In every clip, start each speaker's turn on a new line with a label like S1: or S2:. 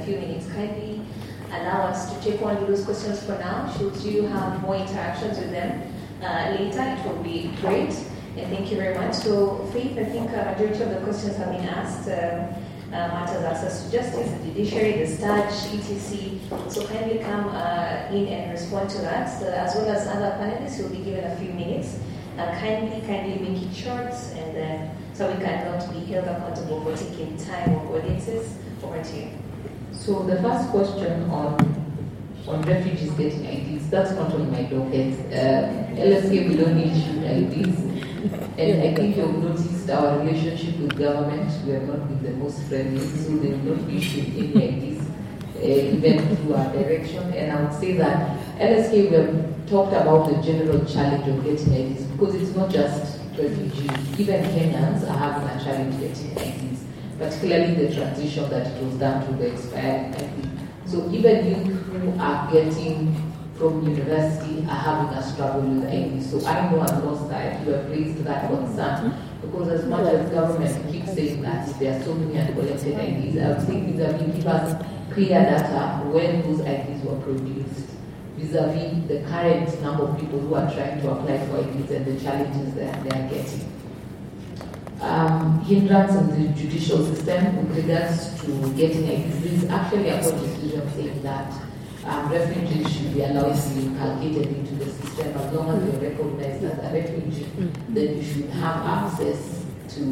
S1: a few minutes. Kindly allow us to take on those questions for now. Should you have more interactions with them later, it will be great. And thank you very much. So, Faith, I think a majority of the questions have been asked. Matters access to justice, the judiciary, the STAJ, etc. So kindly come in and respond to that, as well as other panelists. You'll be given a few minutes. Kindly make it short, and then so we cannot be held accountable for taking time of audiences. Over to you.
S2: So the first question on refugees getting IDs, that's not on my docket. LSK, we don't issue IDs. And I think you've noticed our relationship with government, we have not been the most friendly, so they will not issue any IDs, even through our direction. And I would say that LSK, we have talked about the general challenge of getting IDs, because it's not just refugees, even Kenyans are having a challenge getting IDs, particularly the transition that it was done to the expired ID. So even youth who are getting from university are having a struggle with IDs. So I know at Law Side you have raised that concern, because as much as government keeps saying that there are so many uncollected IDs, I would think vis-a-vis give us clear data when those IDs were produced, vis-a-vis the current number of people who are trying to apply for IDs and the challenges that they are getting. Hindrance in the judicial system with regards to getting IDs. There is actually a court decision saying that refugees should be allowed to be inculcated into the system as long as you're recognized as a refugee. Then you should have access to,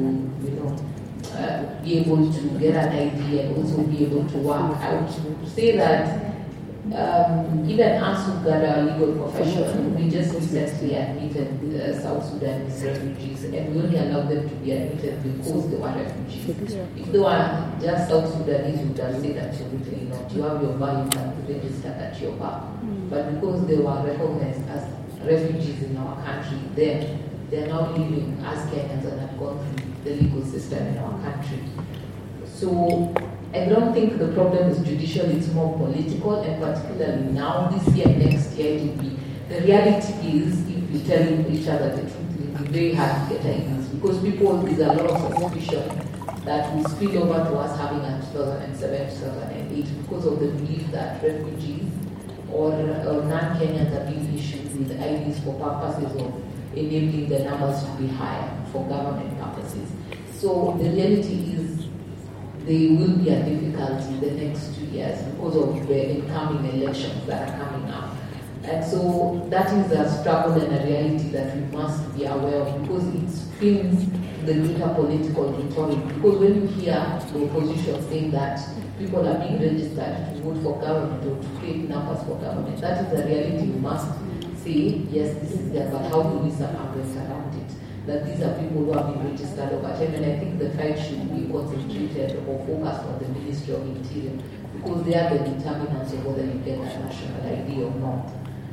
S2: be able to get an ID and also be able to work. I would say that even us who got our legal profession, we just recently admitted South Sudanese refugees, and we only allowed them to be admitted because they were refugees. If they were just South Sudanese, you would have said absolutely not. You have your bar, you can register at your bar. But because they were recognized as refugees in our country, then they are now living as Kenyans and have gone through the legal system in our country. So I don't think the problem is judicial, it's more political, and particularly now, this year, next year, it will be. The reality is, if we tell each other the truth, it will be very hard to get IDs, because there's a lot of suspicion that will spill over to us having a 2007, 2008, because of the belief that refugees or non-Kenyans are being issued with IDs for purposes of enabling the numbers to be higher for government purposes. So the reality is, there will be a difficulty the next 2 years because of the incoming elections that are coming up. And so that is a struggle and a reality that we must be aware of, because it spins the greater political rhetoric. Because when you hear the opposition saying that people are being registered to vote for government or to create numbers for government, that is a reality we must say, yes, this is there, but how do we circumvent around it? That these are people who have been registered over time, and I think the fight should be concentrated or focused on the Ministry of Interior, because they are the determinants of whether you get a national ID or not.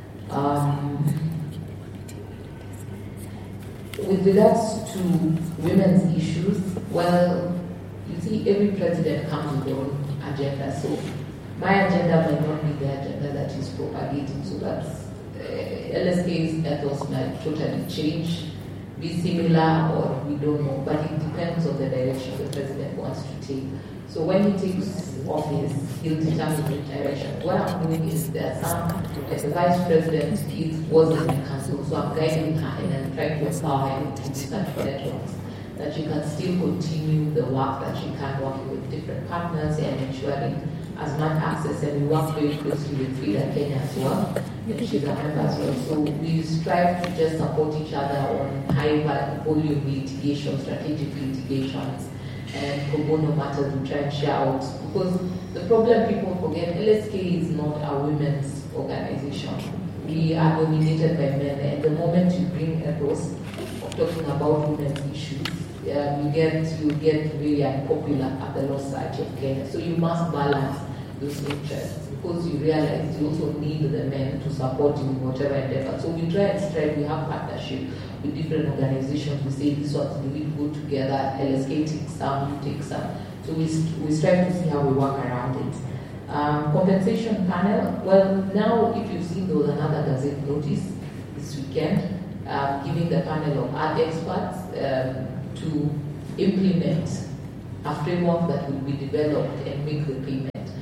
S2: With regards to women's issues, well, you see, every president comes with their own agenda. So my agenda might not be the agenda that is propagating. So that's LSK's ethos might totally change, be similar, or we don't know, but it depends on the direction the president wants to take. So when he takes office, he'll determine the direction. What I'm doing is that as the vice president wasn't in council, so I'm guiding her and I'm trying to empower her to different networks, that she can still continue the work that she can, working with different partners and ensuring as much access, and we work very closely with Frida Kenya as well, and she's a member as well. So we strive to just support each other on high volume litigation, strategic litigations, and pro bono matters we try and share out. Because the problem people forget, LSK is not a women's organization. We are dominated by men, and the moment you bring ethos of talking about women's issues, you get very unpopular at the Law Society of Kenya. So you must balance those interests, because you realize you also need the men to support you in whatever endeavor. So we try and strive, we have partnership with different organizations. We say this one's we go together, LSK takes some, you take some. So we strive to see how we work around it. Compensation panel, well, now if you've seen, there was another Gazette notice this weekend giving the panel of art experts to implement a framework that will be developed and make the payment.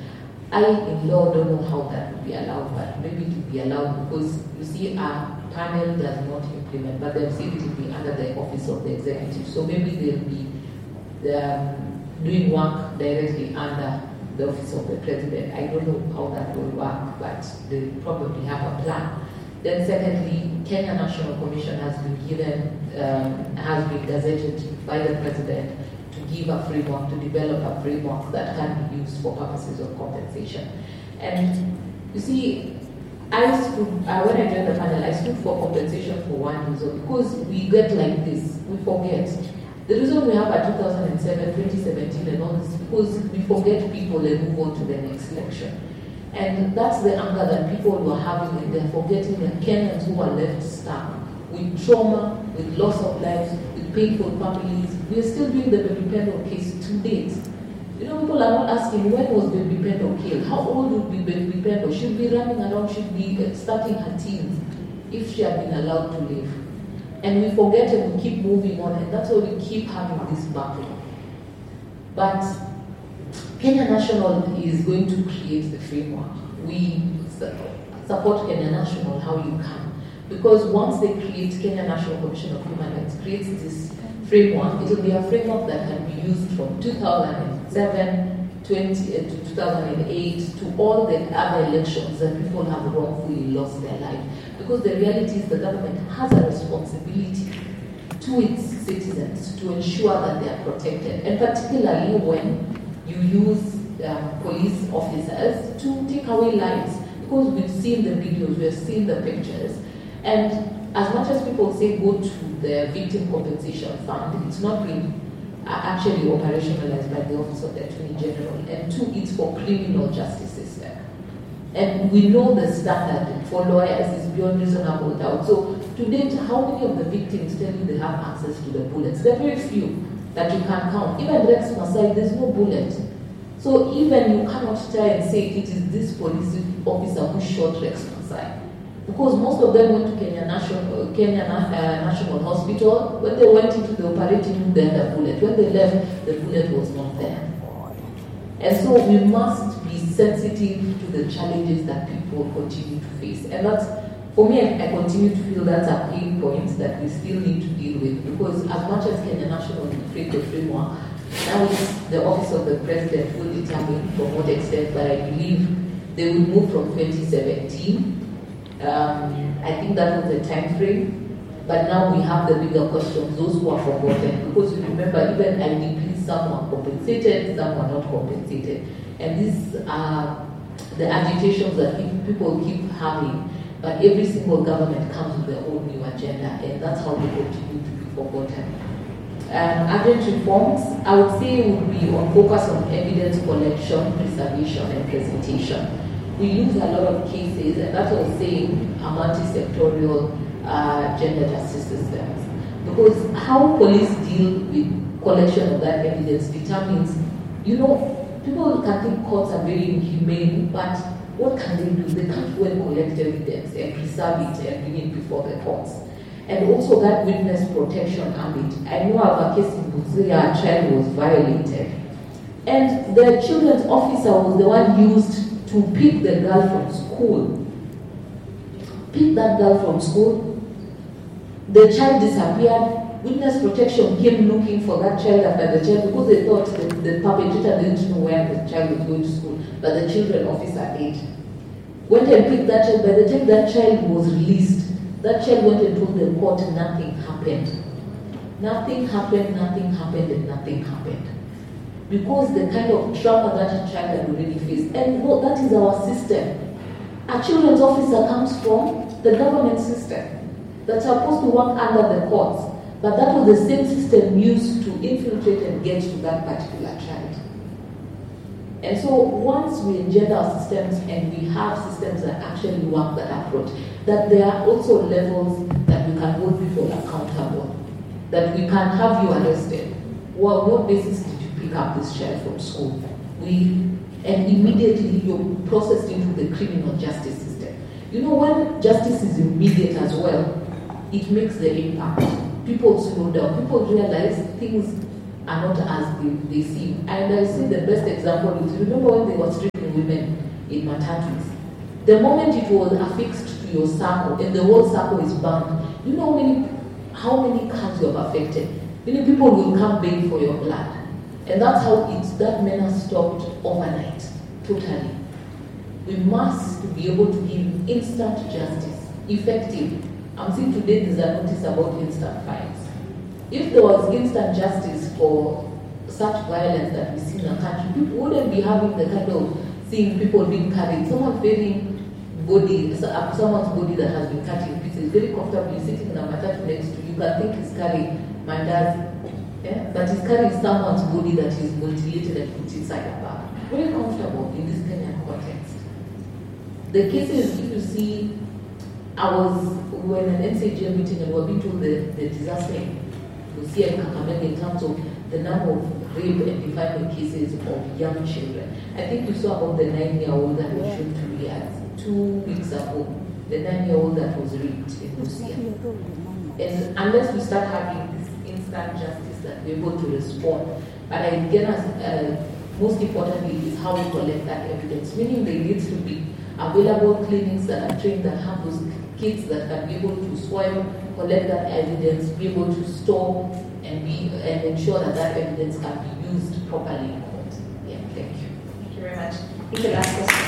S2: I, in law, don't know how that would be allowed, but maybe it would be allowed because you see, our panel does not implement, but they've said it will be under the office of the executive. So maybe they'll be doing work directly under the office of the president. I don't know how that will work, but they probably have a plan. Then secondly, Kenya National Commission has been gazetted by the president to give a framework, to develop a framework that can be used for purposes of compensation. And you see, when I joined the panel, I stood for compensation for one reason, because we get like this, we forget. The reason we have a 2017 and all this, because we forget people and move on to the next election. And that's the anger that people were having, and they're forgetting the Kenyans who are left stuck with trauma, with loss of lives, with painful families. We are still doing the Baby Pendo case to date. You know, people are not asking, when was Baby Pendo killed? How old would be Baby Pendo? She'd be running around, she'd be starting her teens if she had been allowed to live. And we forget and we keep moving on, and that's why we keep having this battle. But Kenya National is going to create the framework. We support Kenya National how you can. Because once they create, Kenya National Commission of Human Rights creates this framework, it will be a framework that can be used from 2007 to 2008 to all the other elections that people have wrongfully lost their life. Because the reality is the government has a responsibility to its citizens to ensure that they are protected, and particularly when you use police officers to take away lives, because we've seen the videos, we've seen the pictures, and as much as people say go to the Victim Compensation Fund, it's not been actually operationalized by the Office of the Attorney General, and two, it's for criminal justice system. And we know the standard for lawyers is beyond reasonable doubt. So to date, how many of the victims tell you they have access to the bullets? There are very few that you can count. Even Rex Masai, there's no bullet. So even you cannot try and say it is this police officer who shot Rex Masai. Because most of them went to Kenya National Hospital. When they went into the operating room, they had a bullet. When they left, the bullet was not there. And so we must be sensitive to the challenges that people continue to face. And that's, for me, I continue to feel that's a pain point that we still need to deal with, because as much as Kenya National will create the framework, now it's the Office of the President will determine from what extent, but I believe they will move from 2017. I think that was the time frame, but now we have the bigger questions, those who are forgotten, because you remember even IDPs, some were compensated, some were not compensated. And these are the agitations that people keep having, but every single government comes with their own new agenda, and that's how they continue to be forgotten. Urgent reforms, I would say, would be on focus on evidence collection, preservation, and presentation. We use a lot of cases, and that's what I was saying, a multi-sectorial gender justice systems. Because how police deal with collection of that evidence determines, people can think courts are very inhumane, but what can they do? They can't go and collect evidence and preserve it and bring it before the courts. And also that witness protection ambit. I know I have a case in Busia, a child was violated. And the children's officer was the one used to pick the girl from school. Pick that girl from school. The child disappeared. Witness protection came looking for that child after the child, because they thought the perpetrator didn't know where the child was going to school, but the children officer did. Went and picked that child. By the time that child was released, that child went and told the court nothing happened. Nothing happened, and nothing happened. Because the kind of trauma that child had already faced. And that is our system. A children's officer comes from the government system that's supposed to work under the courts. But that was the same system used to infiltrate and get to that particular child. And so once we engender our systems and we have systems that actually work that approach, that there are also levels that we can hold people accountable, that we can have you arrested. Well, what basis did you pick up this child from school? And immediately you're processed into the criminal justice system. When justice is immediate as well, it makes the impact. People slow down. People realize things are not as they seem. And I say the best example is, remember when they were stripping pregnant women in matatus. The moment it was affixed to your circle and the whole circle is burned, you know how many cars you have affected. Many people will come beg for your blood. And that's how that menace stopped overnight, totally. We must be able to give instant justice, effective. I'm seeing today there's a notice about instant fines. If there was instant justice for such violence that we see in the country, people wouldn't be having the kind of seeing people being carried. Someone's body that has been cut in pieces, very comfortably sitting in a matatu next to you. You can think he's carrying mandazi, but he's carrying someone's body that is mutilated and put inside a bag. Very comfortable in this Kenyan context. The cases, if you see, we were in an NCGM meeting and we were being told the disaster we see in Kakamega in terms of the number of rape and defilement cases of young children. I think we saw about the 9-year-old that was shown to Riyadh 2 weeks ago, the 9-year-old that was raped in Lucia. And unless we start having this instant justice that we're able to respond, but again, most importantly is how we collect that evidence, meaning there needs to be available clinics that are trained that have those kids that can be able to swab, collect that evidence, be able to store and ensure that evidence can be used properly in court. Yeah, thank you.
S1: Thank you very much. I think the last question.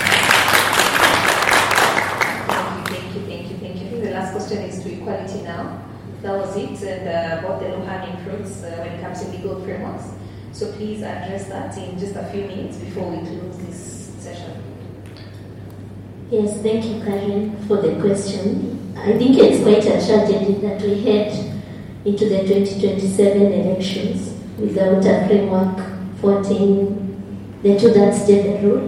S1: Thank you. I think the last question is to equality now. That was it, and about the low-hanging fruits when it comes to legal frameworks. So please address that in just a few minutes before we close this session.
S3: Yes, thank you, Karen, for the question. I think it's quite a tragedy that we head into the 2027 elections without a framework for the two-thirds gender rule.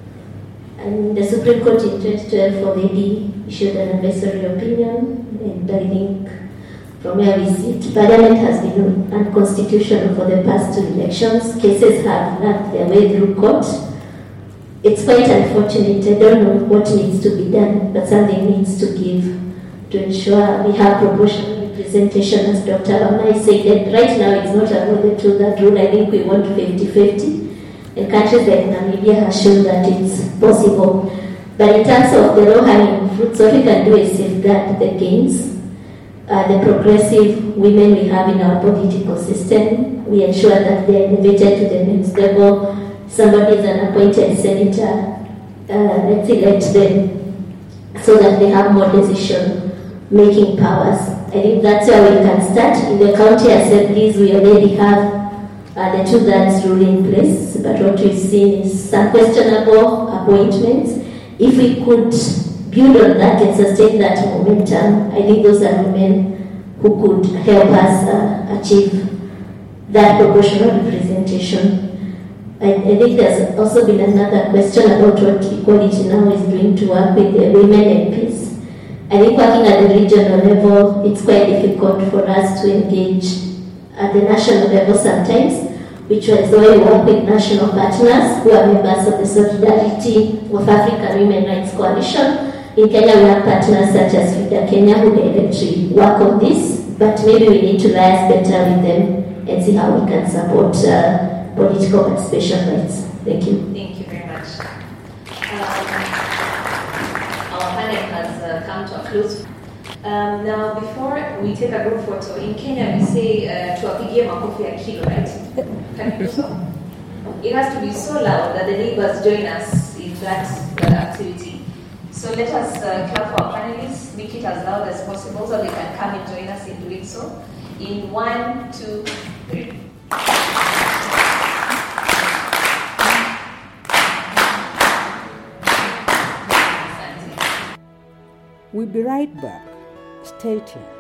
S3: And the Supreme Court in 2012 already issued an advisory opinion, and I think from where we sit, Parliament has been unconstitutional for the past 2 elections. Cases have lagged their way through court. It's quite unfortunate. I don't know what needs to be done, but something needs to give to ensure we have proportional representation, as Dr. Amai said. And right now, it's not about the two-third rule. I think we want 50-50. And countries like Namibia have shown that it's possible. But in terms of the low-hanging fruits, what we can do is safeguard the gains. The progressive women we have in our political system, we ensure that they are elevated to the next level. Somebody is an appointed senator, let's elect them so that they have more decision-making powers. I think that's where we can start. In the county assemblies, we already have the two-thirds rule in place, but what we've seen is some questionable appointments. If we could build on that and sustain that momentum, I think those are women who could help us achieve that proportional representation. I think there's also been another question about what Equality Now is doing to work with the women MPs. I think working at the regional level, it's quite difficult for us to engage at the national level sometimes, which is why we work with national partners who are members of the Solidarity of African Women Rights Coalition. In Kenya, we have partners such as FIDA Kenya who directly work on this, but maybe we need to liaise better with them and see how we can support political participation rights. Thank you.
S1: Thank you very much. Our panel has come to a close. Now, before we take a group photo, in Kenya we say tuwapigie makofi ya kilo, right? Can you do so? It has to be so loud that the neighbors join us in that activity. So let us clap for our panelists, make it as loud as possible so they can come and join us in doing so. In 1, 2, 3.
S4: We'll be right back. Stay tuned.